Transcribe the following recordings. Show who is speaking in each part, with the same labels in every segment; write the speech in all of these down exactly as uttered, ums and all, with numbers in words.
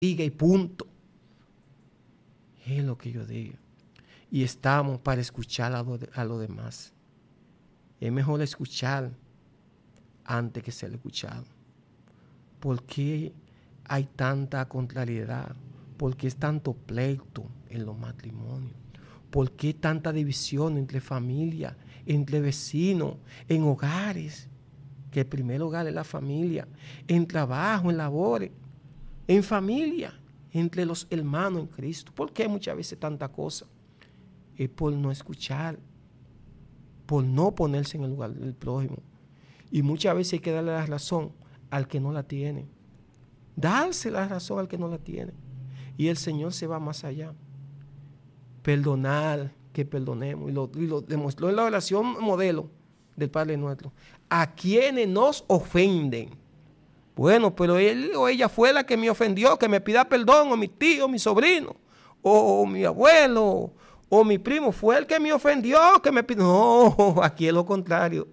Speaker 1: diga y punto. Es lo que yo digo. Y estamos para escuchar a los a lo demás. Es mejor escuchar antes que ser escuchado. ¿Por qué hay tanta contrariedad? ¿Por qué es tanto pleito en los matrimonios? ¿Por qué tanta división entre familias, entre vecinos, en hogares? Que el primer hogar es la familia, en trabajo, en labores, en familia, entre los hermanos en Cristo. ¿Por qué muchas veces tanta cosa? Es por no escuchar, por no ponerse en el lugar del prójimo. Y muchas veces hay que darle la razón al que no la tiene. Darse la razón al que no la tiene. Y el Señor se va más allá. Perdonar, que perdonemos. Y lo, y lo demostró en la oración modelo del Padre Nuestro. A quienes nos ofenden. Bueno, pero él o ella fue la que me ofendió, que me pida perdón, o mi tío, mi sobrino, o, o mi abuelo, o mi primo, fue el que me ofendió, que me pidió. No, aquí es lo contrario.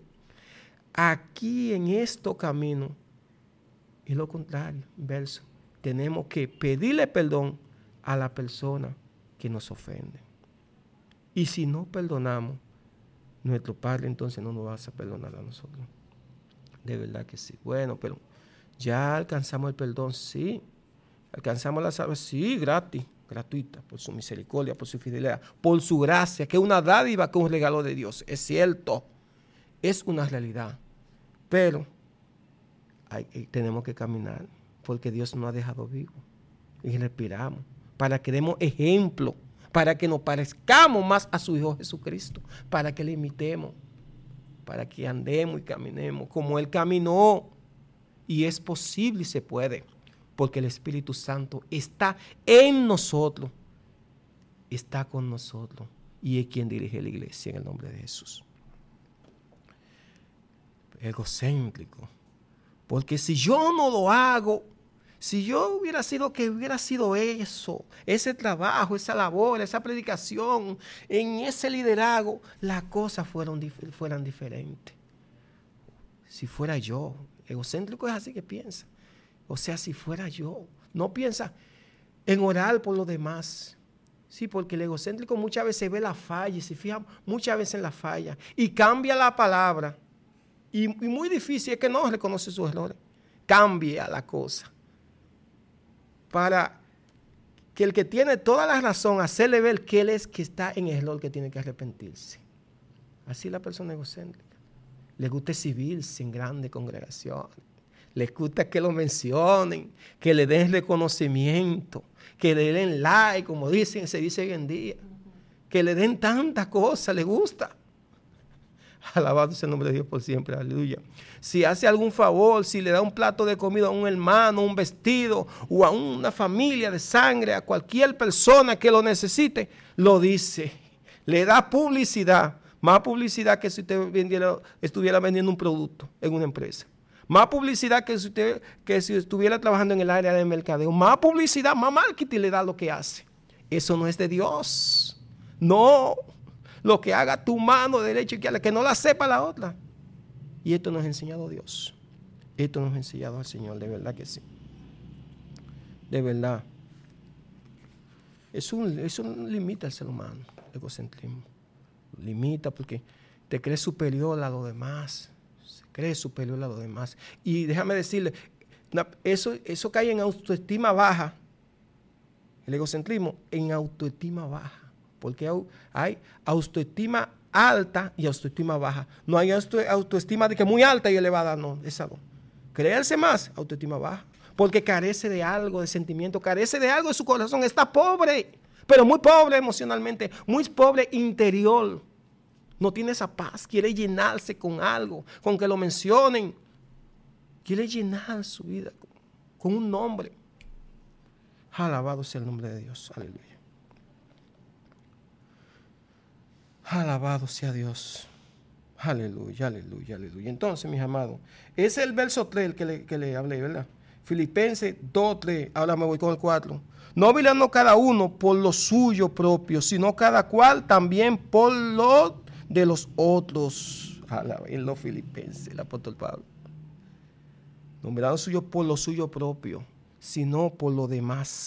Speaker 1: Aquí en este camino es lo contrario, inverso. Tenemos que pedirle perdón a la persona que nos ofende. Y si no perdonamos, nuestro Padre entonces no nos va a perdonar a nosotros. De verdad que sí. Bueno, pero ya alcanzamos el perdón, sí. Alcanzamos la salvación, sí, gratis, gratuita, por su misericordia, por su fidelidad, por su gracia, que es una dádiva, que es un regalo de Dios. Es cierto, es una realidad. Pero hay, tenemos que caminar, porque Dios nos ha dejado vivos y respiramos, para que demos ejemplo, para que nos parezcamos más a su Hijo Jesucristo, para que le imitemos, para que andemos y caminemos como Él caminó. Y es posible y se puede, porque el Espíritu Santo está en nosotros, está con nosotros, y es quien dirige la iglesia en el nombre de Jesús. Egocéntrico, porque si yo no lo hago, si yo hubiera sido que hubiera sido eso, ese trabajo, esa labor, esa predicación, en ese liderazgo, las cosas fueron, fueran diferentes. Si fuera yo, egocéntrico es así que piensa. O sea, si fuera yo, no piensa en orar por los demás. Sí, porque el egocéntrico muchas veces ve la falla y se fija muchas veces en la falla y cambia la palabra. Y, y muy difícil es que no reconoce sus errores. Cambia la cosa. Para que el que tiene toda la razón, hacerle ver que él es que está en el error, que tiene que arrepentirse. Así la persona egocéntrica. Le gusta exhibirse en grandes congregaciones. Les gusta que lo mencionen, que le den reconocimiento, que le den like, como dicen, se dice hoy en día. Que le den tantas cosas, le gusta. Alabado sea el nombre de Dios por siempre, aleluya. Si hace algún favor, si le da un plato de comida a un hermano, un vestido, o a una familia de sangre, a cualquier persona que lo necesite, lo dice. Le da publicidad, más publicidad que si usted vendiera, estuviera vendiendo un producto en una empresa. Más publicidad que si, usted, que si estuviera trabajando en el área de mercadeo. Más publicidad, más marketing le da lo que hace. Eso no es de Dios. No. Lo que haga tu mano derecha y izquierda, que no la sepa la otra. Y esto nos ha enseñado Dios. Esto nos ha enseñado al Señor, de verdad que sí. De verdad. Eso, eso limita al ser humano, el egocentrismo. Limita porque te crees superior a los demás. Se cree superior a los demás. Y déjame decirle, eso, eso cae en autoestima baja. El egocentrismo en autoestima baja. Porque hay autoestima alta y autoestima baja. No hay autoestima de que muy alta y elevada, no, esa no. Creerse más, autoestima baja. Porque carece de algo, de sentimiento, carece de algo de su corazón. Está pobre, pero muy pobre emocionalmente, muy pobre interior. No tiene esa paz, quiere llenarse con algo, con que lo mencionen. Quiere llenar su vida con, con un nombre. Alabado sea el nombre de Dios, aleluya. Alabado sea Dios. Aleluya, aleluya, aleluya. Entonces, mis amados, ese es el verso tres que le, que le hablé, ¿verdad? Filipenses dos, tres. Ahora me voy con el cuatro. No mirando cada uno por lo suyo propio, sino cada cual también por lo de los otros. Alabado, en los Filipenses, el apóstol Pablo. No mirando suyo por lo suyo propio, sino por lo demás.